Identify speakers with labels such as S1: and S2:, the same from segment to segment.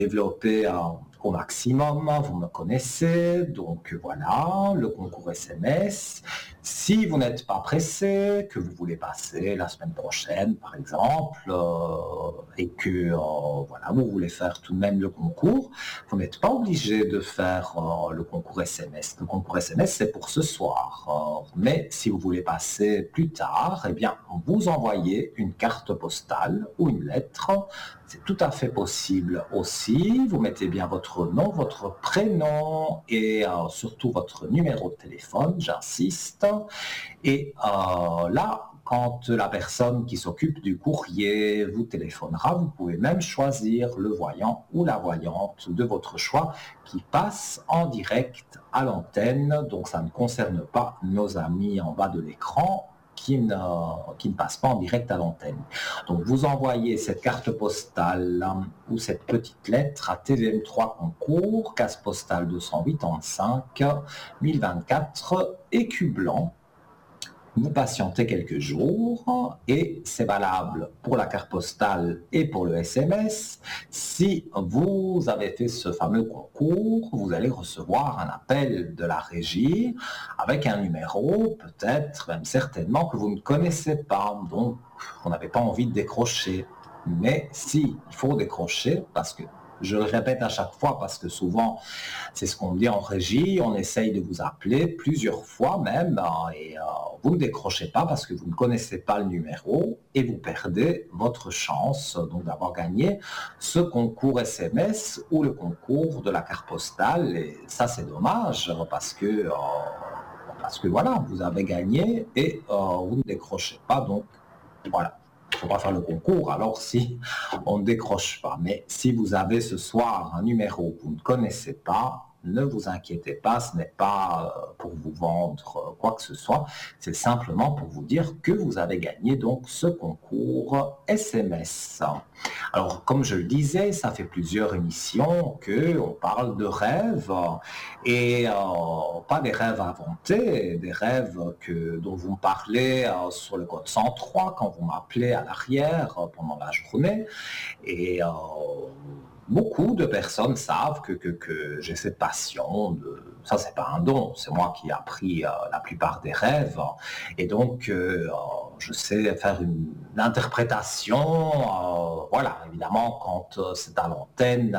S1: développer au maximum, vous me connaissez, donc voilà, le concours SMS. Si vous n'êtes pas pressé, que vous voulez passer la semaine prochaine, par exemple, et que voilà, vous voulez faire tout de même le concours, vous n'êtes pas obligé de faire le concours SMS. Le concours SMS, c'est pour ce soir. Mais si vous voulez passer plus tard, eh bien, vous envoyez une carte postale ou une lettre. C'est tout à fait possible aussi. Vous mettez bien votre nom, votre prénom et surtout votre numéro de téléphone, j'insiste. Et là, quand la personne qui s'occupe du courrier vous téléphonera, vous pouvez même choisir le voyant ou la voyante de votre choix qui passe en direct à l'antenne. Donc ça ne concerne pas nos amis en bas de l'écran qui ne passent pas en direct à l'antenne. Donc vous envoyez cette carte postale ou cette petite lettre à TVM3 Concours, case postale 285 1024 Écu Blanc. Vous patientez quelques jours et c'est valable pour la carte postale et pour le SMS. Si vous avez fait ce fameux concours, vous allez recevoir un appel de la régie avec un numéro, peut-être, même certainement, que vous ne connaissez pas. Donc, vous n'avez pas envie de décrocher. Mais si, il faut décrocher parce que je le répète à chaque fois parce que souvent, c'est ce qu'on dit en régie, on essaye de vous appeler plusieurs fois même et vous ne décrochez pas parce que vous ne connaissez pas le numéro et vous perdez votre chance donc d'avoir gagné ce concours SMS ou le concours de la carte postale. Et ça, c'est dommage parce que voilà, vous avez gagné et vous ne décrochez pas. Donc voilà. Il ne faut pas faire le concours, alors si on ne décroche pas. Mais si vous avez ce soir un numéro que vous ne connaissez pas, ne vous inquiétez pas, ce n'est pas pour vous vendre quoi que ce soit, c'est simplement pour vous dire que vous avez gagné donc ce concours SMS. Alors, comme je le disais, ça fait plusieurs émissions qu'on parle de rêves et pas des rêves inventés, des rêves dont vous me parlez sur le code 103 quand vous m'appelez à l'arrière pendant la journée. Et beaucoup de personnes savent que j'ai cette passion. Ça, c'est pas un don, c'est moi qui ai appris la plupart des rêves. Et donc, je sais faire une interprétation. Voilà, évidemment, quand c'est à l'antenne,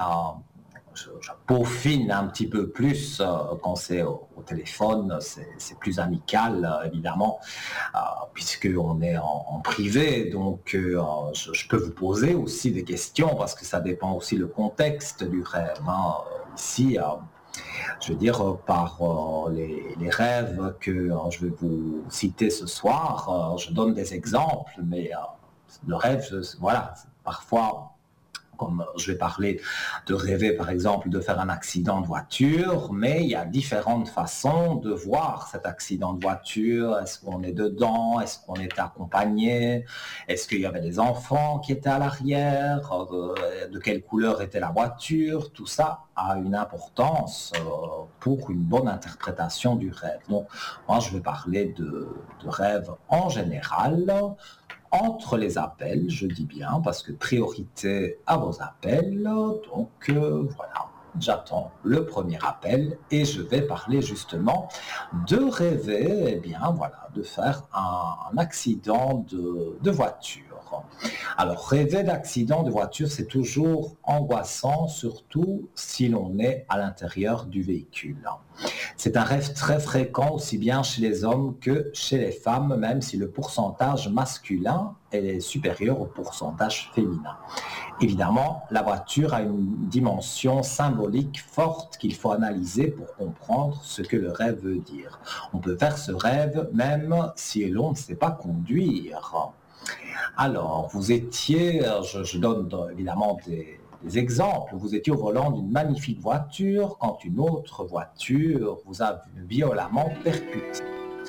S1: je peaufine un petit peu plus quand c'est au téléphone, c'est plus amical, évidemment, puisqu'on est en privé. Donc, je peux vous poser aussi des questions parce que ça dépend aussi le contexte du rêve. Ici, je veux dire, par les rêves que je vais vous citer ce soir, je donne des exemples, mais le rêve, voilà, parfois comme je vais parler de rêver par exemple de faire un accident de voiture, mais il y a différentes façons de voir cet accident de voiture. Est-ce qu'on est dedans? Est-ce qu'on est accompagné? Est-ce qu'il y avait des enfants qui étaient à l'arrière? De quelle couleur était la voiture? Tout ça a une importance pour une bonne interprétation du rêve. Donc moi je vais parler de rêve en général. Entre les appels, je dis bien, parce que priorité à vos appels. Donc voilà, j'attends le premier appel et je vais parler justement de rêver, eh bien voilà, de faire un accident de voiture. Alors rêver d'accident de voiture, c'est toujours angoissant, surtout si l'on est à l'intérieur du véhicule. C'est un rêve très fréquent aussi bien chez les hommes que chez les femmes, même si le pourcentage masculin est supérieur au pourcentage féminin. Évidemment, la voiture a une dimension symbolique forte qu'il faut analyser pour comprendre ce que le rêve veut dire. On peut faire ce rêve même si l'on ne sait pas conduire. Alors, vous étiez, je donne évidemment des exemples. Vous étiez au volant d'une magnifique voiture quand une autre voiture vous a violemment percuté.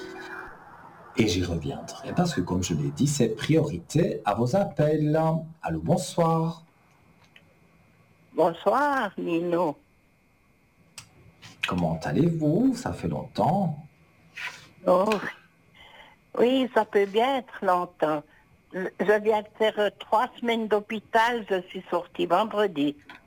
S1: Et j'y reviendrai parce que, comme je l'ai dit, c'est priorité à vos appels. Allô, bonsoir.
S2: Bonsoir, Nino.
S1: Comment allez-vous? Ça fait longtemps.
S2: Oh, oui, ça peut bien être longtemps. Je viens de faire 3 semaines d'hôpital, je suis sortie vendredi.